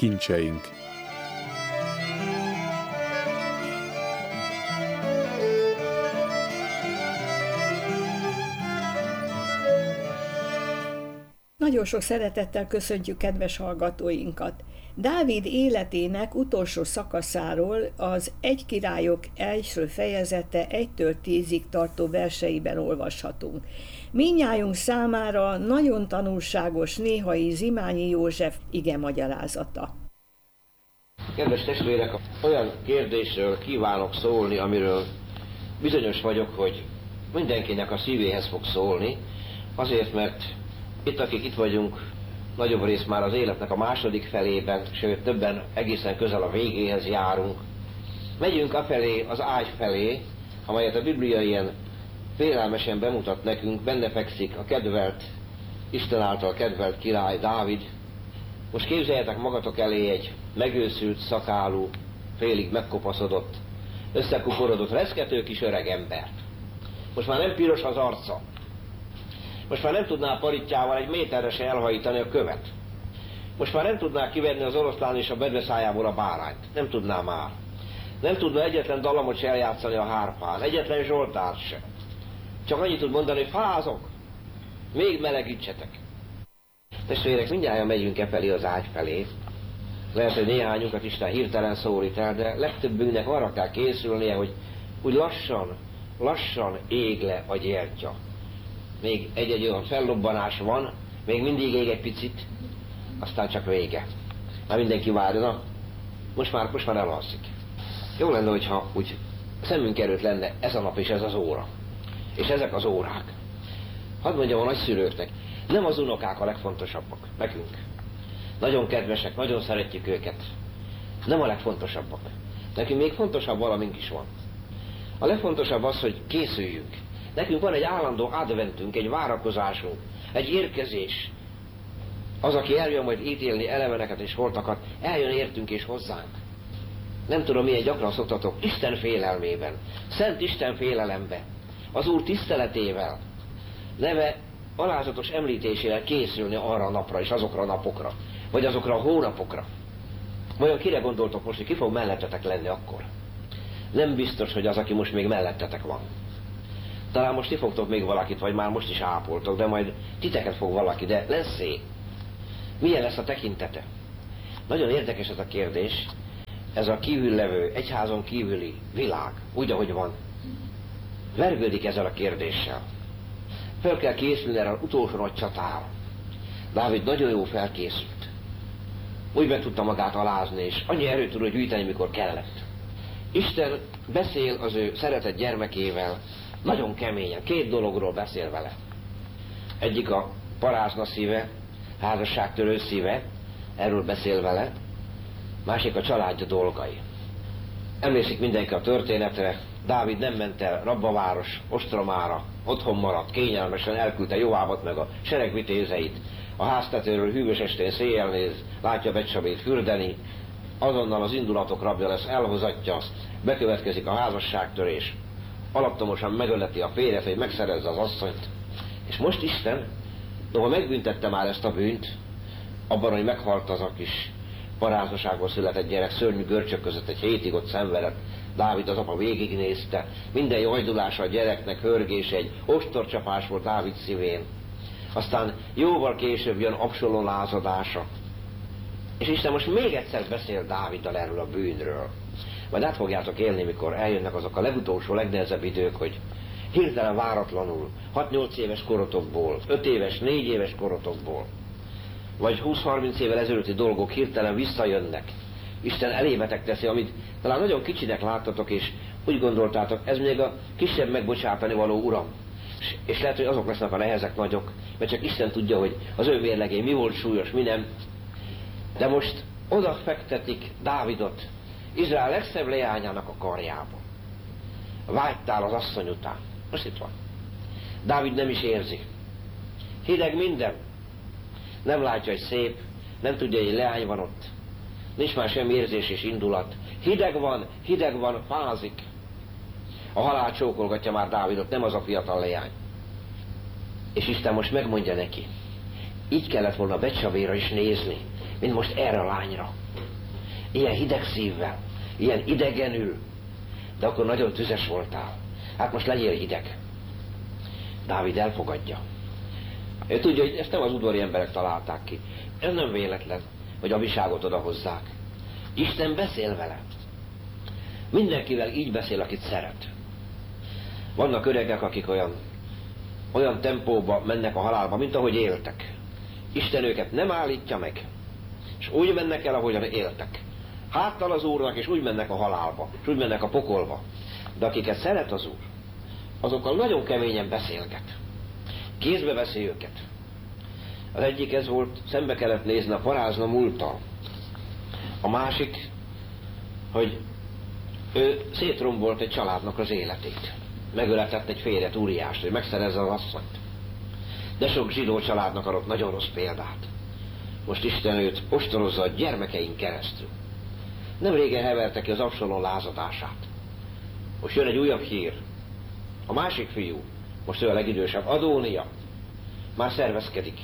kincseink. Nagyon sok szeretettel köszöntjük kedves hallgatóinkat. Dávid életének utolsó szakaszáról az Egy királyok első fejezete 1-től 10-ig tartó verseiben olvashatunk. Mindnyájunk számára nagyon tanulságos néhai Zimányi József ige magyarázata. Kedves testvérek, olyan kérdésről kívánok szólni, amiről bizonyos vagyok, hogy mindenkinek a szívéhez fog szólni, azért, mert itt, akik itt vagyunk, nagyobb rész már az életnek a második felében, sőt többen egészen közel a végéhez járunk. Megyünk afelé, az ágy felé, amelyet a Biblia ilyen félelmesen bemutat nekünk, benne fekszik a kedvelt, Isten által kedvelt király Dávid. Most képzeljetek magatok elé egy megőszült, szakálú, félig megkopaszodott, összekuporodott, reszkető kis öreg embert. Most már nem piros az arca. Most már nem tudná a paritjával egy méterre se elhajítani a követ. Most már nem tudná kivenni az oroszlán és a bedveszájából a bárányt. Nem tudná már. Nem tudna egyetlen dallamot se eljátszani a hárpán, egyetlen zsoltárt se. Csak annyit tud mondani, hogy fázok, még melegítsetek. Testvérek, mindjárt megyünk felé az ágy felé. Lehet, hogy néhányunkat Isten hirtelen szólít el, de legtöbbünknek arra kell készülnie, hogy úgy lassan ég le a gyertya. Még egy-egy olyan fellobbanás van, még mindig ég egy picit, aztán csak vége. Már mindenki várja, most már elalszik. Jó lenne, hogyha úgy szemünk előtt lenne ez a nap és ez az óra. És ezek az órák. Hadd mondjam a nagyszülőknek, nem az unokák a legfontosabbak, nekünk. Nagyon kedvesek, nagyon szeretjük őket. Nem a legfontosabbak. Nekünk még fontosabb valamink is van. A legfontosabb az, hogy készüljünk. Nekünk van egy állandó adventünk, egy várakozásunk, egy érkezés. Az, aki eljön majd ítélni eleveneket és holtakat, eljön értünk és hozzánk. Nem tudom, milyen gyakran szoktatok Isten félelmében, szent Isten félelembe, az Úr tiszteletével, neve alázatos említésével készülni arra a napra és azokra a napokra, vagy azokra a hónapokra. Vajon kire gondoltok most, hogy ki fog mellettetek lenni akkor? Nem biztos, hogy az, aki most még mellettetek van. Talán most ti fogtok még valakit, vagy már most is ápoltok, de majd titeket fog valaki, de lesz-e? Milyen lesz a tekintete? Nagyon érdekes ez a kérdés. Ez a kívüllevő, egyházon kívüli világ, úgy, ahogy van, vergődik ezzel a kérdéssel. Fel kell készülni erre az utolsó nagy csatára. Dávid nagyon jó felkészült. Úgy meg tudta magát alázni, és annyi erőt tudott gyűjteni, mikor kellett. Isten beszél az ő szeretett gyermekével, nagyon keményen, 2 dologról beszél vele. Egyik a parázna szíve, házasságtörő szíve, erről beszél vele, másik a családja dolgai. Emlékszik mindenki a történetre, Dávid nem ment el rabbaváros ostromára, otthon maradt, kényelmesen elküldte Joábot meg a seregvitézeit. A háztetőről hűvös estén széjjel néz, látja Betsabét fürdeni, azonnal az indulatok rabja lesz, elhozatja, bekövetkezik a házasságtörés. Alaptomosan megöleti a férjet, hogy megszerezze az asszonyt. És most Isten, noha megbüntette már ezt a bűnt, abban, hogy meghalt az a kis paráznaságból született gyerek, szörnyű görcsök között egy hétig ott szenvedett. Dávid az apa végignézte, minden jajdulása a gyereknek, hörgése, egy ostorcsapás volt Dávid szívén. Aztán jóval később jön Absalom lázadása. És Isten most még egyszer beszél Dáviddal erről a bűnről. Majd át fogjátok élni, mikor eljönnek azok a legutolsó, legnehezebb idők, hogy hirtelen váratlanul, 6-8 éves korotokból, 5 éves, 4 éves korotokból, vagy 20-30 évvel ezelőtti dolgok hirtelen visszajönnek. Isten elébetek teszi, amit talán nagyon kicsinek láttatok, és úgy gondoltátok, ez még a kisebb megbocsátani való Uram. És lehet, hogy azok lesznek a nehezek nagyok, mert csak Isten tudja, hogy az ő mérlegén mi volt súlyos, mi nem. De most oda fektetik Dávidot Izrael legszebb leányának a karjába. Vágytál az asszony után. Most itt van. Dávid nem is érzi. Hideg minden. Nem látja, hogy szép, nem tudja, hogy egy leány van ott. Nincs már semmi érzés és indulat. Hideg van, fázik. A halál csókolgatja már Dávidot, nem az a fiatal leány. És Isten most megmondja neki. Így kellett volna Betsabéra is nézni, mint most erre a lányra. Ilyen hideg szívvel, ilyen idegenül, de akkor nagyon tüzes voltál. Hát most legyél hideg. Dávid elfogadja. Ő tudja, hogy ezt nem az udvari emberek találták ki. Ez nem véletlen, hogy a viságot odahozzák. Isten beszél vele. Mindenkivel így beszél, akit szeret. Vannak öregek, akik olyan tempóba mennek a halálba, mint ahogy éltek. Isten őket nem állítja meg, és úgy mennek el, ahogyan éltek. Háttal az Úrnak, és úgy mennek a halálba, és úgy mennek a pokolba. De akiket szeret az Úr, azokkal nagyon keményen beszélget. Kézbe veszi őket. Az egyik ez volt, szembe kellett nézni a parázna múlttal. A másik, hogy ő szétrombolt egy családnak az életét. Megöletett egy férjet, Úriást, hogy megszerezze az asszonyt. De sok zsidó családnak adott nagyon rossz példát. Most Isten őt ostorozza a gyermekein keresztül. Nem régen heverte ki az Absalom lázadását. Most jön egy újabb hír. A másik fiú, most ő a legidősebb, Adónia, már szervezkedik.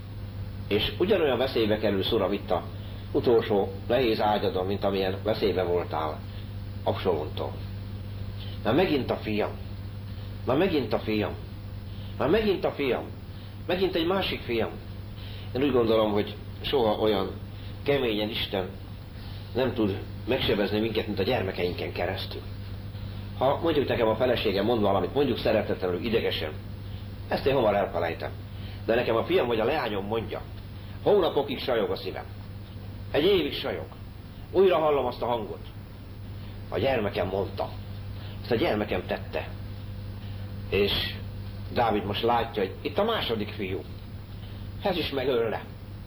És ugyanolyan veszélybe kerül, Uram, itt a utolsó nehéz ágyadon, mint amilyen veszélybe voltál Absalomtól. Már megint a fiam. Már megint a fiam. Már megint a fiam. Megint egy másik fiam. Én úgy gondolom, hogy soha olyan keményen Isten nem tud megsebezni minket, mint a gyermekeinken keresztül. Ha mondjuk nekem a feleségem mond valamit, mondjuk szeretetlenül, idegesen, ezt én hamar elfelejtem. De nekem a fiam vagy a leányom mondja, hónapokig sajog a szívem. Egy évig sajog. Újra hallom azt a hangot. A gyermekem mondta. Ezt a gyermekem tette. És Dávid most látja, hogy itt a második fiú. Ez is megölle.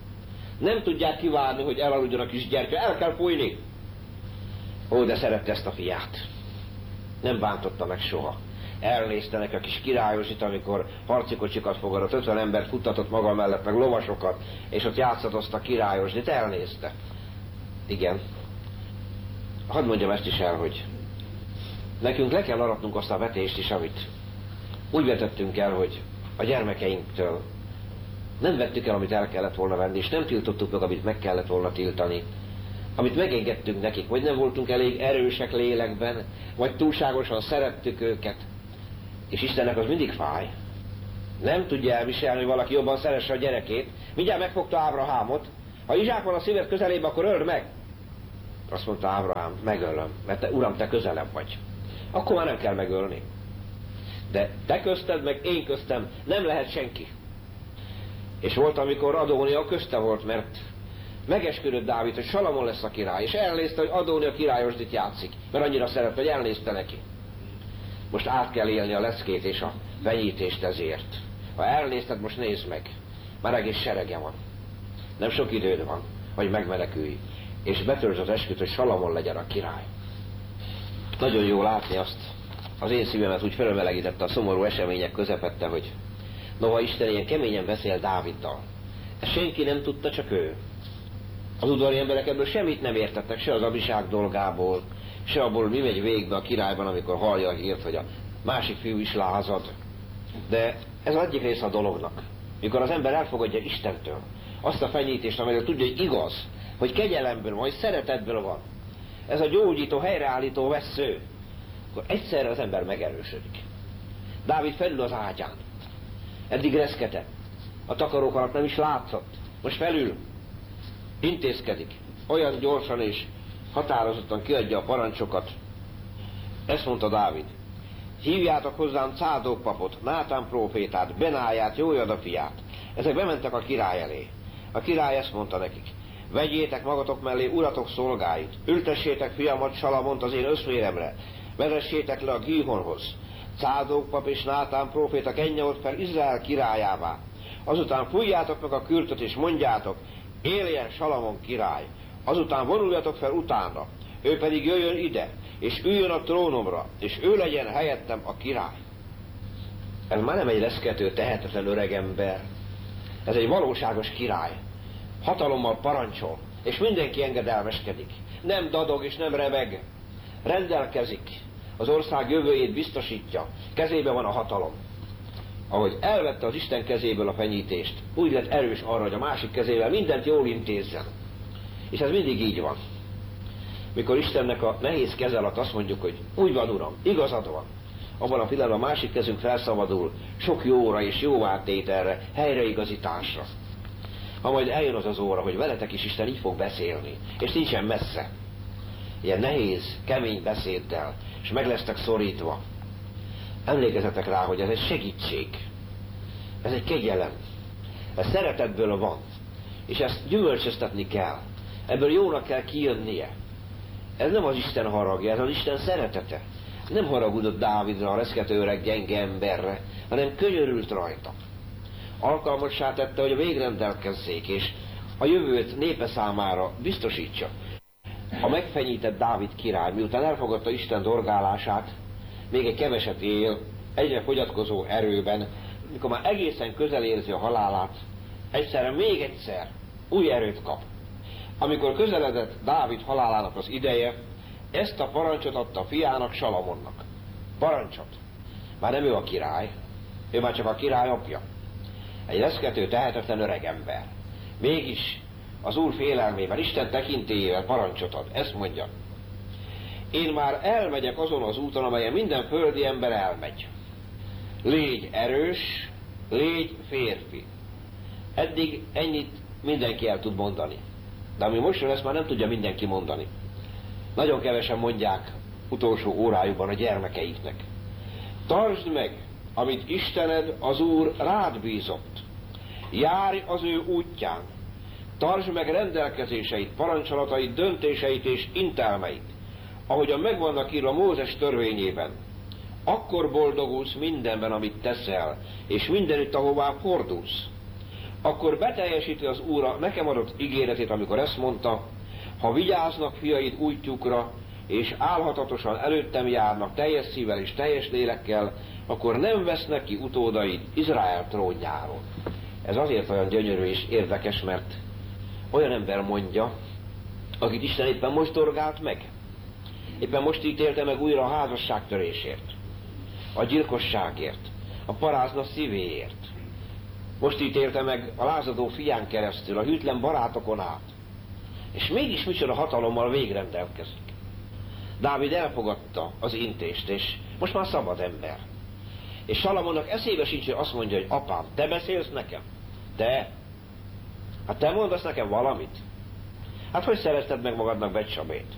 Nem tudják kivárni, hogy elaludjon a kis gyerke. El kell fújni. Ó, de szerette ezt a fiát. Nem bántotta meg soha. Elnézte neki a kis királyosit, amikor harci kocsikat fogadott, 50 embert futtatott maga mellett, meg lovasokat, és ott játszadozta a királyosdit, elnézte. Igen. Hadd mondjam ezt is el, hogy nekünk le kell aratnunk azt a vetést is, amit úgy vetettünk el, hogy a gyermekeinktől nem vettük el, amit el kellett volna venni, és nem tiltottuk meg, amit meg kellett volna tiltani. Amit megengedtünk nekik, vagy nem voltunk elég erősek lélekben, vagy túlságosan szerettük őket. És Istennek az mindig fáj. Nem tudja elviselni, hogy valaki jobban szeresse a gyerekét. Mindjárt megfogta Ábrahámot. Ha Izsák van a szíved közelében, akkor öld meg. Azt mondta Ábrahám, megölöm, mert te, Uram, te közelebb vagy. Akkor már nem kell megölni. De te közted, meg én köztem nem lehet senki. És volt, amikor Adónia közte volt, mert megesküdött Dávid, hogy Salamon lesz a király, és elnézte, hogy Adónia királyosdit játszik, mert annyira szeret, hogy elnézte neki. Most át kell élni a leckét és a fenyítést ezért. Ha elnézted, most nézd meg. Már egész serege van. Nem sok időd van, hogy megmenekülj. És betöltsd az esküt, hogy Salamon legyen a király. Nagyon jó látni azt, az én szívemet úgy felmelegítette a szomorú események közepette, hogy noha Isten ilyen keményen beszél Dáviddal. Ezt senki nem tudta, csak ő. Az udvari emberek ebből semmit nem értettek, se az Abiság dolgából, se abból, mi megy végbe a királyban, amikor hallja a hírt, hogy a másik fiú is lázad. De ez az egyik része a dolognak. Mikor az ember elfogadja Istentől azt a fenyítést, amelyről tudja, hogy igaz, hogy kegyelemből van, hogy szeretetből van. Ez a gyógyító, helyreállító vessző. Akkor egyszerre az ember megerősödik. Dávid felül az ágyán. Eddig reszketett. A takarók alatt nem is látszott. Most felül. Intézkedik. Olyan gyorsan és határozottan kiadja a parancsokat. Ezt mondta Dávid. Hívjátok hozzám Cádók papot, Nátán prófétát, Benáját, Jójada fiát. Ezek bementek a király elé. A király ezt mondta nekik. Vegyétek magatok mellé uratok szolgáit, ültessétek fiamat Salamont az én összvéremre, vezessétek le a Gíhonhoz. Cádók pap és Nátán próféta kenje ott fel Izrael királyává. Azután fújjátok meg a kürtöt és mondjátok, éljen Salamon király. Azután vonuljatok fel utána, ő pedig jöjjön ide, és üljön a trónomra, és ő legyen helyettem a király. Ez már nem egy reszkető, tehetetlen öregember. Ez egy valóságos király. Hatalommal parancsol, és mindenki engedelmeskedik. Nem dadog és nem rebeg. Rendelkezik. Az ország jövőjét biztosítja. Kezébe van a hatalom. Ahogy elvette az Isten kezéből a fenyítést, úgy lett erős arra, hogy a másik kezével mindent jól intézzen. És ez mindig így van. Mikor Istennek a nehéz keze alatt azt mondjuk, hogy úgy van, Uram, igazad van, abban a pillanatban a másik kezünk felszabadul sok jóra és jóváltételre, helyreigazításra. Ha majd eljön az az óra, hogy veletek is Isten így fog beszélni, és nincsen messze, ilyen nehéz, kemény beszéddel, és meg lesztek szorítva, emlékezzetek rá, hogy ez egy segítség, ez egy kegyelem, ez szeretetből van, és ezt gyümölcsöztetni kell, ebből jónak kell kijönnie. Ez nem az Isten haragja, ez az Isten szeretete. Nem haragudott Dávidra, a reszkető öreg gyenge emberre, hanem könyörült rajta. Alkalmassá tette, hogy végrendelkezzék, és a jövőt népe számára biztosítsa. A megfenyített Dávid király, miután elfogadta Isten dorgálását, még egy keveset él, egyre fogyatkozó erőben, mikor már egészen közel érzi a halálát, egyszerre még egyszer új erőt kap. Amikor közeledett Dávid halálának az ideje, ezt a parancsot adta a fiának, Salamonnak. Parancsot. Már nem ő a király, ő már csak a király apja. Egy reszkető, tehetetlen öreg ember. Mégis az Úr félelmével, Isten tekintélyével parancsot ad. Ezt mondja. Én már elmegyek azon az úton, amelyen minden földi ember elmegy. Légy erős, légy férfi. Eddig ennyit mindenki el tud mondani. De ami most jön, ezt már nem tudja mindenki mondani. Nagyon kevesen mondják utolsó órájukban a gyermekeiknek. Tartsd meg, amit Istened, az Úr rád bízott. Járj az ő útján. Tartsd meg rendelkezéseit, parancsolatait, döntéseit és intelmeit, ahogyan megvannak írva Mózes törvényében. Akkor boldogulsz mindenben, amit teszel, és mindenütt, ahová fordulsz. Akkor beteljesíti az Úr a nekem adott ígéretét, amikor ezt mondta, ha vigyáznak fiaid útjukra, és álhatatosan előttem járnak teljes szívvel és teljes lélekkel, akkor nem vesznek ki utódaid Izrael trónjáról. Ez azért olyan gyönyörű és érdekes, mert olyan ember mondja, akit Isten éppen most dorgált meg. Éppen most ítélte meg újra a házasságtörésért, a gyilkosságért, a parázna szívéért. Most ítélte meg a lázadó fián keresztül, a hűtlen barátokon át. És mégis micsoda hatalommal végrendelkezik. Dávid elfogadta az intést, és most már szabad ember. És Salamonnak eszébe sincs, hogy azt mondja, hogy apám, te beszélsz nekem? Te? Hát te mondasz nekem valamit? Hát hogy szerezted meg magadnak Betsabét?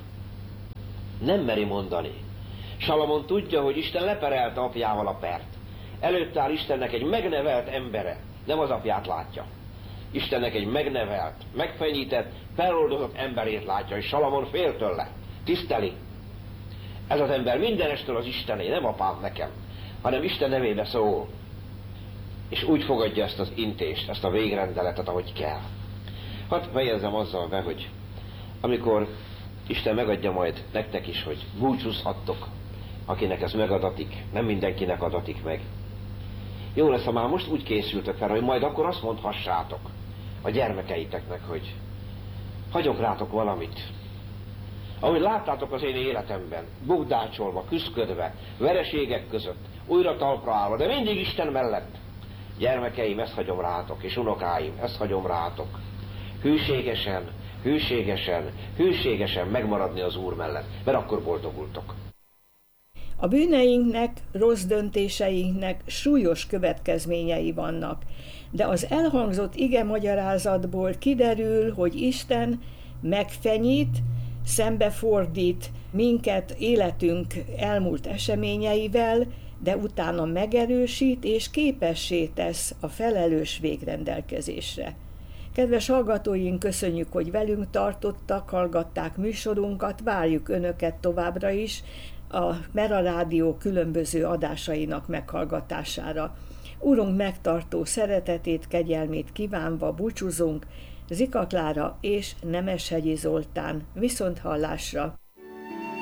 Nem meri mondani. Salamon tudja, hogy Isten leperelte apjával a pert. Előtt áll Istennek egy megnevelt embere, nem az apját látja. Istennek egy megnevelt, megfenyített, feloldozott emberét látja, és Salamon fél tőle, tiszteli. Ez az ember mindenestől az Istené, nem apám nekem, hanem Isten nevébe szól. És úgy fogadja ezt az intést, ezt a végrendeletet, ahogy kell. Hadd fejezzem azzal be, hogy amikor Isten megadja majd nektek is, hogy búcsúzhattok, akinek ez megadatik, nem mindenkinek adatik meg. Jó lesz, ha már most úgy készültök fel, hogy majd akkor azt mondhassátok a gyermekeiteknek, hogy hagyok rátok valamit. Ahogy láttátok az én életemben, bugdácsolva, küszködve, vereségek között, újra talpra állva, de mindig Isten mellett. Gyermekeim, ezt hagyom rátok, és unokáim, ezt hagyom rátok. Hűségesen, hűségesen, hűségesen megmaradni az Úr mellett, mert akkor boldogultok. A bűneinknek, rossz döntéseinknek súlyos következményei vannak, de az elhangzott ige magyarázatból kiderül, hogy Isten megfenyít, szembefordít minket életünk elmúlt eseményeivel, de utána megerősít és képessé tesz a felelős végrendelkezésre. Kedves hallgatóink, köszönjük, hogy velünk tartottak, hallgatták műsorunkat, várjuk Önöket továbbra is a Mera Rádió különböző adásainak meghallgatására. Urunk megtartó szeretetét, kegyelmét kívánva búcsúzunk, Zika Klára és Nemeshegyi Zoltán. Viszonthallásra!